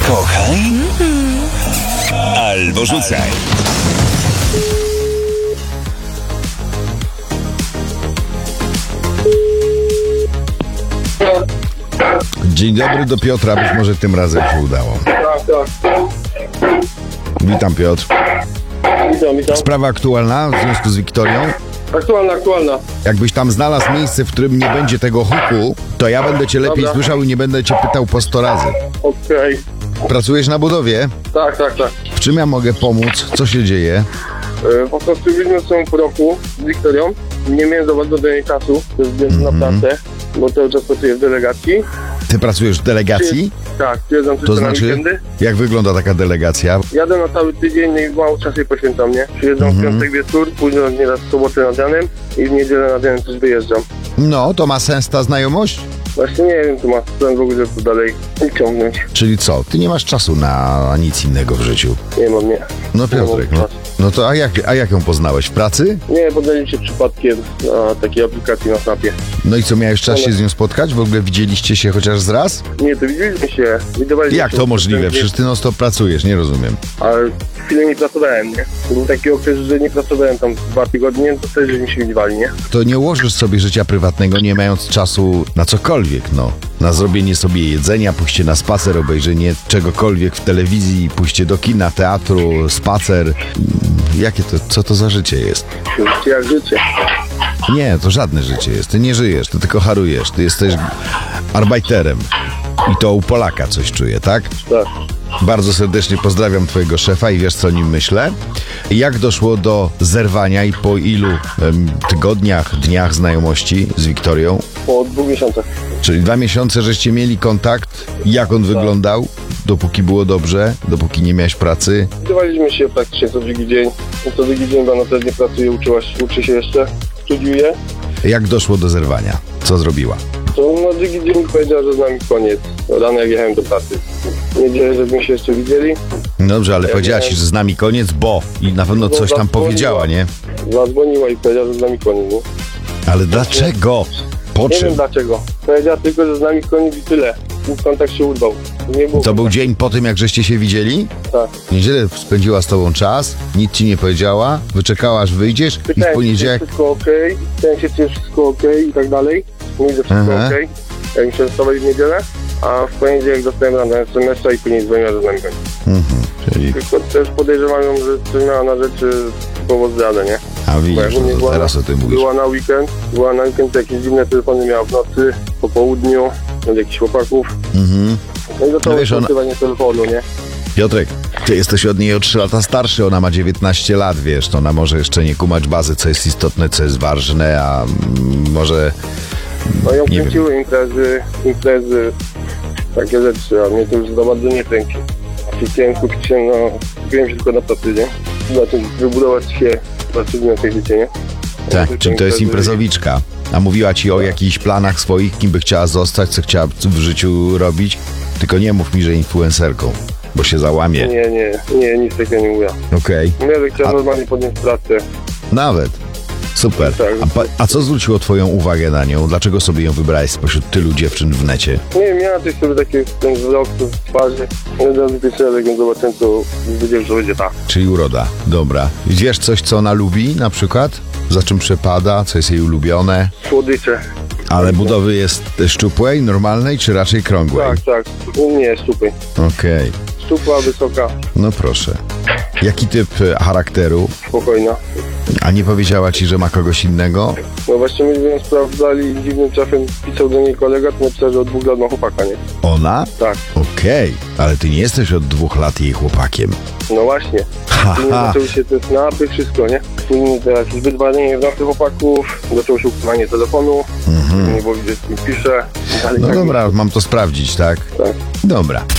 Kochaj albo rzucaj. Dzień dobry, do Piotra, być może tym razem się udało. Tak. Witam, Piotr. Witam. Sprawa aktualna w związku z Wiktorią. Aktualna. Jakbyś tam znalazł miejsce, w którym nie będzie tego huku, to ja będę cię lepiej Dobra. słyszał i nie będę cię pytał po 100 razy. Okej. Pracujesz na budowie? Tak. W czym ja mogę pomóc? Co się dzieje? Po prostu byliśmy w tym roku z Wiktorią. Nie miałem za bardzo do niej czasu ze względu na pracę, bo cały czas pracuję w delegacji. Ty pracujesz w delegacji? Tak, przyjeżdżam To tylko na znaczy, weekendy. jak wygląda taka delegacja? Jadę na cały tydzień i mało czasu jej poświęcam, nie? Przyjeżdżam w piątek wieczór, później nieraz w sobotę nad ranem i w niedzielę nad ranem też wyjeżdżam. No, to ma sens ta znajomość? Właśnie nie wiem, czy ma sens w ogóle to dalej ciągnąć. Czyli co? Ty nie masz czasu na nic innego w życiu. Nie mam, nie. No Piotrek, no to a jak ją poznałeś? W pracy? Nie, poddaliśmy się przypadkiem na takiej aplikacji na Snapie. No i co, miałeś czas się z nią spotkać? W ogóle widzieliście się chociaż z raz? Nie, to widzieliśmy się. Widywaliśmy Jak się to możliwe? wstępnie, Przecież ty non stop pracujesz, nie rozumiem. Ale chwilę nie pracowałem, nie? Był taki okres, że nie pracowałem tam 2 tygodnie, to też żeśmy się widywali, nie? To nie ułożysz sobie życia prywatnego, nie mając czasu na cokolwiek, no. Na zrobienie sobie jedzenia, pójście na spacer, obejrzenie czegokolwiek w telewizji, pójście do kina, teatru, spacer. Jakie to, co to za życie jest? Życie jak życie. Nie, to żadne życie jest. Ty nie żyjesz, ty tylko harujesz. Ty jesteś arbajterem. I to u Polaka coś czuję, tak? Tak. Bardzo serdecznie pozdrawiam twojego szefa i wiesz, co o nim myślę. Jak doszło do zerwania i po ilu tygodniach, dniach znajomości z Wiktorią? Po 2 miesiącach. Czyli 2 miesiące, żeście mieli kontakt. Jak on wyglądał? Dopóki było dobrze? Dopóki nie miałeś pracy? Widywaliśmy się praktycznie co drugi dzień. Co drugi dzień, bo ona też nie pracuje, uczy się jeszcze, studiuje. Jak doszło do zerwania? Co zrobiła? To na drugi dzień powiedziała, że z nami koniec. Rano jak jechałem do pracy. Niedzielę, żebyśmy się jeszcze widzieli. Dobrze, ale powiedziała ci, że z nami koniec, bo... I na pewno coś tam powiedziała, nie? Zadzwoniła i powiedziała, że z nami koniec, nie? Ale dlaczego? Po Nie wiem czym? dlaczego. Powiedziała tylko, że z nami koniec i tyle. Kontakt się urwał. Nie było. To był dzień po tym, jak żeście się widzieli? Tak. W niedzielę spędziła z tobą czas, nic ci nie powiedziała, wyczekała, aż wyjdziesz i w Pytałem się, czy poniedziałek... wszystko okej. Pytałem się, czy jest wszystko okej i tak dalej. Mówi, że wszystko Aha. okej. Jak mi się zostawali w niedzielę, a w poniedziałek dostałem rano SMS-a i później dzwoniła, że z nami koniec. Czyli... Tylko też podejrzewam ją, że coś miała na rzeczy powód zdradę, nie? A Bo widzisz, jak u mnie no to teraz o tym mówisz. była na weekend, to jakieś dziwne telefony miała w nocy, po południu, od jakichś chłopaków. No i zaczęło No wiesz, ona- używanie telefonu, nie? Piotrek, ty jesteś od niej o 3 lata starszy, ona ma 19 lat, wiesz, to ona może jeszcze nie kumać bazy, co jest istotne, co jest ważne, a może... No ją Nie kręciły imprezy, takie rzeczy, a mnie to już za bardzo nie kręci. Chciałem skupić się skupiłem się tylko na pracy, nie? Znaczy wybudować się na tej życie, nie? Tak, Tylko czyli to jest imprezy. imprezowiczka. A mówiła ci o jakichś planach swoich, kim by chciała zostać, co chciała w życiu robić? Tylko nie mów mi, że influencerką, bo się załamie. Nie, nic takiego nie mówię. Okej, Mówię, że chciałem normalnie podjąć pracę. nawet. Super. Tak. A co zwróciło twoją uwagę na nią? Dlaczego sobie ją wybrałeś spośród tylu dziewczyn w necie? Nie wiem, miała coś sobie taki ten wzrok w twarzy. Od razu pierwszy raz jak ją zobaczyłem, to wiedziałem, że będzie tak. Czyli uroda. Dobra. Wiesz coś, co ona lubi na przykład? Za czym przepada? Co jest jej ulubione? Słodycze. Ale budowy jest szczupłej, normalnej, czy raczej krągłej? Tak. U mnie jest szczupły. Okej. Szczupła, wysoka, No proszę. Jaki typ charakteru? spokojna. A nie powiedziała ci, że ma kogoś innego? No właśnie myśmy ją sprawdzali i dziwnym czasem pisał do niej kolega, to napisał, że od 2 lat ma chłopaka, nie? Ona? Tak. Okej. Ale ty nie jesteś od 2 lat jej chłopakiem. No właśnie. Później zaczęły się te snapy, wszystko, nie? Później to jakieś wydzwanie w naszych chłopaków, zaczęło się ukrywanie telefonu, nie było widzieć, z kim pisze. No dobra, mam to sprawdzić, tak? Tak. Dobra.